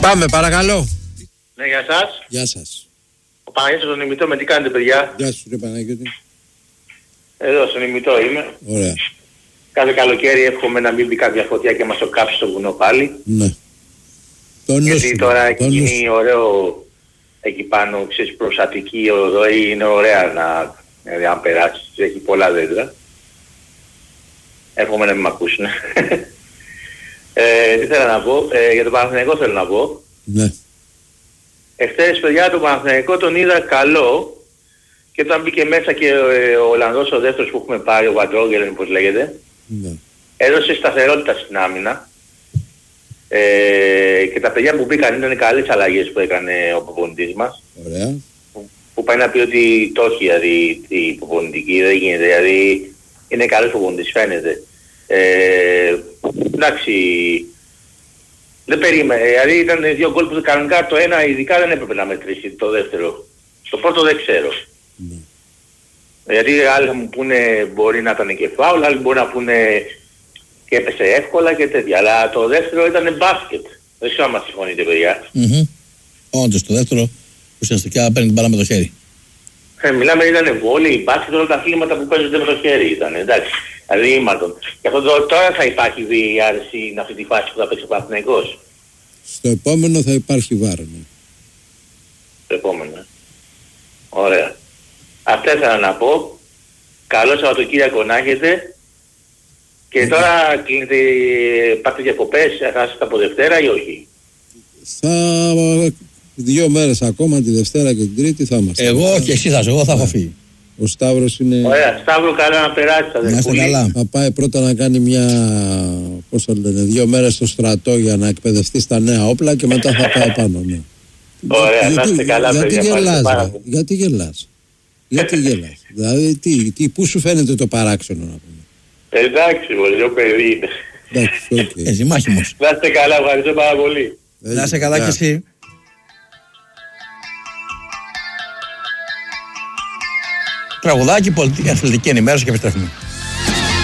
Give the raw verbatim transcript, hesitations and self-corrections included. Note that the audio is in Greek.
Πάμε, παρακαλώ. Ναι, γεια σας. Γεια σας. Ο Παναγιώτης στον ημιτό, με τι κάνετε, παιδιά? Γεια σου, ρε Παναγιώτη. Εδώ στον ημιτό είμαι. Ωραία. Κάθε καλοκαίρι εύχομαι να μην μπει κάποια φωτιά και μας το κάψει στο βουνό πάλι. Ναι. Τον Γιατί νου, τώρα έχει τον νου. γίνει ωραίο εκεί πάνω, ξέρεις, προς Αττική οδό, είναι ωραία να, δηλαδή, αν περάσεις, έχει πολλά δέντρα. Εύχομαι να μην μ' ακούσουν. ε, τι θέλω να πω, ε, για τον Παναθηναϊκό θέλω να πω. Ναι. Εχθές, παιδιά, τον Παναθηναϊκό τον είδα καλό και όταν μπήκε μέσα και ε, ο Ολλανδός ο δεύτερος που έχουμε πάρει, ο Βαντρόγκελεν, πώς λέγεται, Ναι. έδωσε σταθερότητα στην άμυνα. Ε, και τα παιδιά που μπήκαν ήταν καλές αλλαγές που έκανε ο προπονητής μας. Ωραία. Που, που πάει να πει ότι το έχει, δηλαδή η προπονητική δεν γίνεται, δηλαδή είναι καλός προπονητής, φαίνεται. Ε, εντάξει, δεν περίμενε, δηλαδή ήταν δύο γκολ που κανονικά το ένα ειδικά δεν έπρεπε να μετρήσει, το δεύτερο. Το πρώτο δεν ξέρω. Ναι. Γιατί άλλοι θα μου πούνε μπορεί να ήταν και φάουλ, άλλοι μπορεί να πούνε και έπεσε εύκολα και τέτοια. Αλλά το δεύτερο ήταν μπάσκετ. Δεν ξέρω αν μας συμφωνείτε, παιδιά. Mm-hmm. Όντως, το δεύτερο ουσιαστικά παίρνει την μπάλα με το χέρι. Ε, μιλάμε, ήταν βόλεϊ, μπάσκετ, όλα τα αθλήματα που παίζονται με το χέρι ήταν. Εντάξει. Δηλαδή ήμαρτον. Και αυτό το, τώρα θα υπάρχει βι αρ στην αυτή τη φάση που θα παίξει ο Παναθηναϊκός. Στο επόμενο θα υπάρχει βάρο. Ναι. Το επόμενο. Ωραία. Αυτά ήθελα να πω. Καλό Σαββατοκύριακο να έχετε. Και τώρα κλείνετε, πάτε διακοπές, θα είστε από Δευτέρα ή όχι? Θα... Δύο μέρες ακόμα, τη Δευτέρα και την Τρίτη θα είμαστε. Εγώ και εσύ θα ζω, εγώ θα έχω φύγει. Ο Σταύρος είναι... Ωραία, Σταύρο, καλά να περάσεις. Να είστε καλά. Θα πάει πρώτα να κάνει μια... πώς το λένε, δύο μέρες στο στρατό για να εκπαιδευτεί στα νέα όπλα και μετά θα πάει πάνω, ναι. Ωραία, να είστε καλά, γιατί παιδιά. Γελάς, πάρα ρε, πολύ. γιατί γελάς. Γιατί γελάς. Δηλαδή, τι, τι, πού σου φαίνεται το παράξενο να πούμε. Εντάξει, πολύ παιδί είναι. Εντάξει, οκ. Έτσι, μάχημος. Να είστε καλά, ευχαριστώ πάρα πολύ. Να είσαι καλά κι εσύ. Τραγουδάκι, πολιτική, αθλητική ενημέρωση και επιστρέφουμε.